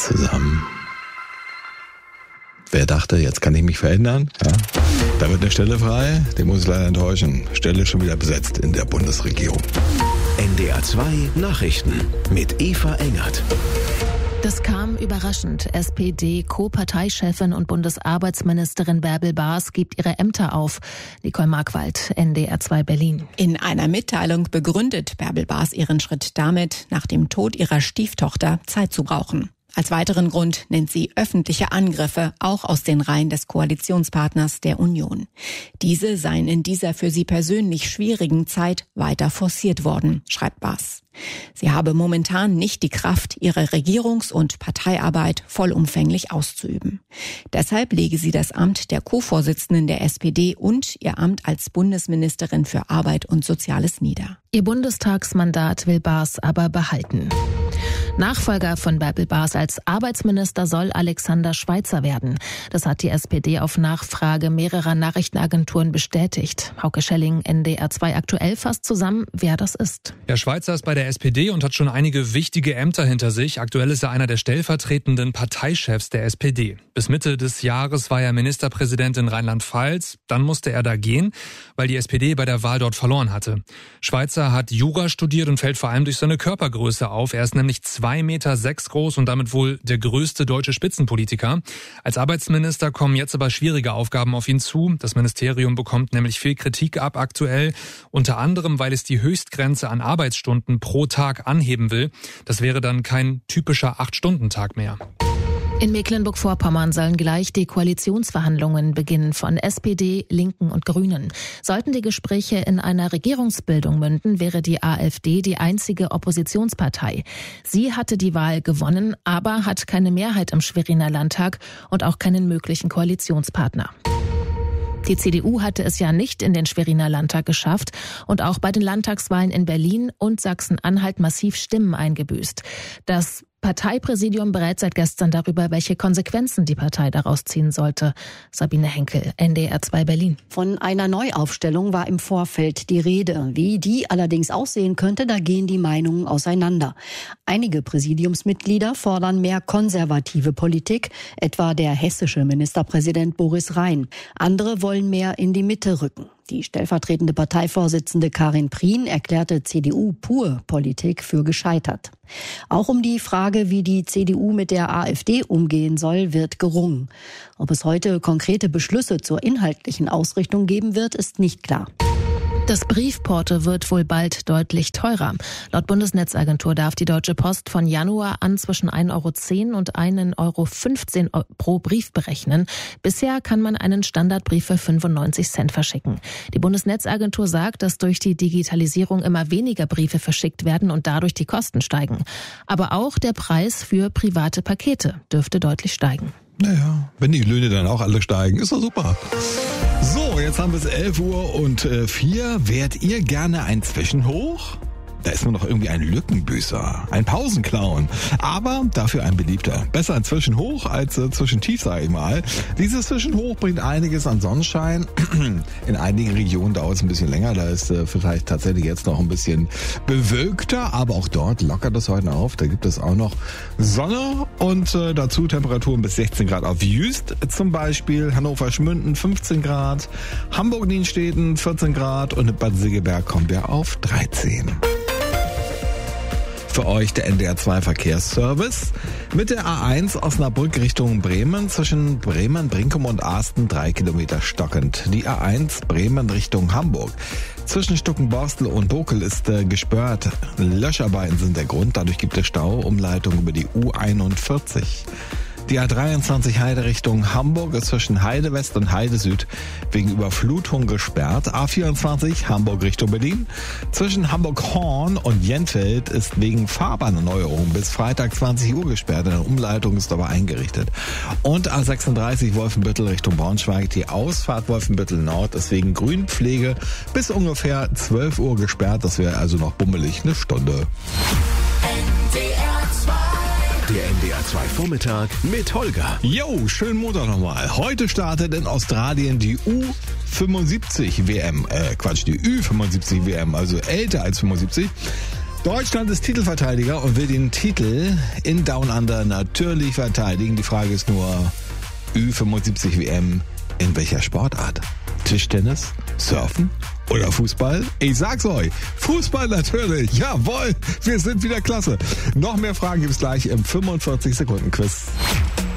zusammen. Wer dachte, jetzt kann ich mich verändern? Ja. Da wird eine Stelle frei, den muss ich leider enttäuschen. Stelle schon wieder besetzt in der Bundesregierung. NDR 2 Nachrichten mit Eva Engert. Das kam überraschend. SPD-Co-Parteichefin und Bundesarbeitsministerin Bärbel Baas gibt ihre Ämter auf. Nicole Markwald, NDR 2 Berlin. In einer Mitteilung begründet Bärbel Baas ihren Schritt damit, nach dem Tod ihrer Stieftochter Zeit zu brauchen. Als weiteren Grund nennt sie öffentliche Angriffe, auch aus den Reihen des Koalitionspartners der Union. Diese seien in dieser für sie persönlich schwierigen Zeit weiter forciert worden, schreibt Baas. Sie habe momentan nicht die Kraft, ihre Regierungs- und Parteiarbeit vollumfänglich auszuüben. Deshalb lege sie das Amt der Co-Vorsitzenden der SPD und ihr Amt als Bundesministerin für Arbeit und Soziales nieder. Ihr Bundestagsmandat will Baas aber behalten. Nachfolger von Bärbel Baas als Arbeitsminister soll Alexander Schweitzer werden. Das hat die SPD auf Nachfrage mehrerer Nachrichtenagenturen bestätigt. Hauke Schelling, NDR 2 aktuell fasst zusammen, wer das ist. Herr Schweitzer ist bei der SPD und hat schon einige wichtige Ämter hinter sich. Aktuell ist er einer der stellvertretenden Parteichefs der SPD. Bis Mitte des Jahres war er Ministerpräsident in Rheinland-Pfalz. Dann musste er da gehen, weil die SPD bei der Wahl dort verloren hatte. Schweitzer hat Jura studiert und fällt vor allem durch seine Körpergröße auf. Er ist nämlich 2,6 Meter groß und damit wohl der größte deutsche Spitzenpolitiker. Als Arbeitsminister kommen jetzt aber schwierige Aufgaben auf ihn zu. Das Ministerium bekommt nämlich viel Kritik ab aktuell, unter anderem, weil es die Höchstgrenze an Arbeitsstunden pro Tag anheben will. Das wäre dann kein typischer 8-Stunden-Tag mehr. In Mecklenburg-Vorpommern sollen gleich die Koalitionsverhandlungen beginnen von SPD, Linken und Grünen. Sollten die Gespräche in einer Regierungsbildung münden, wäre die AfD die einzige Oppositionspartei. Sie hatte die Wahl gewonnen, aber hat keine Mehrheit im Schweriner Landtag und auch keinen möglichen Koalitionspartner. Die CDU hatte es ja nicht in den Schweriner Landtag geschafft und auch bei den Landtagswahlen in Berlin und Sachsen-Anhalt massiv Stimmen eingebüßt. Das Parteipräsidium berät seit gestern darüber, welche Konsequenzen die Partei daraus ziehen sollte. Sabine Henkel, NDR 2 Berlin. Von einer Neuaufstellung war im Vorfeld die Rede. Wie die allerdings aussehen könnte, da gehen die Meinungen auseinander. Einige Präsidiumsmitglieder fordern mehr konservative Politik, etwa der hessische Ministerpräsident Boris Rhein. Andere wollen mehr in die Mitte rücken. Die stellvertretende Parteivorsitzende Karin Prien erklärte CDU-Pur-Politik für gescheitert. Auch um die Frage, wie die CDU mit der AfD umgehen soll, wird gerungen. Ob es heute konkrete Beschlüsse zur inhaltlichen Ausrichtung geben wird, ist nicht klar. Das Briefporto wird wohl bald deutlich teurer. Laut Bundesnetzagentur darf die Deutsche Post von Januar an zwischen 1,10 € und 1,15 € pro Brief berechnen. Bisher kann man einen Standardbrief für 95 Cent verschicken. Die Bundesnetzagentur sagt, dass durch die Digitalisierung immer weniger Briefe verschickt werden und dadurch die Kosten steigen. Aber auch der Preis für private Pakete dürfte deutlich steigen. Naja, wenn die Löhne dann auch alle steigen, ist doch super. So, jetzt haben wir es 11:04. Wärt ihr gerne ein Zwischenhoch? Da ist man doch irgendwie ein Lückenbüßer, ein Pausenclown, aber dafür ein beliebter. Besser ein Zwischenhoch als Zwischentief, sage ich mal. Dieses Zwischenhoch bringt einiges an Sonnenschein. In einigen Regionen dauert es ein bisschen länger, da ist vielleicht tatsächlich jetzt noch ein bisschen bewölkter, aber auch dort lockert es heute auf. Da gibt es auch noch Sonne und dazu Temperaturen bis 16 Grad auf Jüst zum Beispiel, Hannover-Schmünden 15 Grad, Hamburg-Nienstädten 14 Grad und in Bad Segeberg kommen wir auf 13. Für euch der NDR 2 Verkehrsservice. Mit der A1 Osnabrück Richtung Bremen zwischen Bremen, Brinkum und Asten 3 Kilometer stockend. Die A1 Bremen Richtung Hamburg. Zwischen Stuckenborstel und Bokel ist gesperrt. Löscharbeiten sind der Grund, dadurch gibt es Stau, Umleitung über die U41. Die A23 Heide Richtung Hamburg ist zwischen Heide West und Heide Süd wegen Überflutung gesperrt. A24 Hamburg Richtung Berlin. Zwischen Hamburg-Horn und Jenfeld ist wegen Fahrbahnerneuerung bis Freitag 20 Uhr gesperrt. Eine Umleitung ist aber eingerichtet. Und A36 Wolfenbüttel Richtung Braunschweig. Die Ausfahrt Wolfenbüttel Nord ist wegen Grünpflege bis ungefähr 12 Uhr gesperrt. Das wäre also noch bummelig eine Stunde. Der NDR 2 Vormittag mit Holger. Jo, schönen Montag nochmal. Heute startet in Australien die U75 WM. Die Ü75 WM, also älter als 75. Deutschland ist Titelverteidiger und will den Titel in Down Under natürlich verteidigen. Die Frage ist nur, Ü75 WM in welcher Sportart? Tischtennis, Surfen oder Fußball? Ich sag's euch, Fußball natürlich. Jawohl, wir sind wieder klasse. Noch mehr Fragen gibt's gleich im 45-Sekunden-Quiz.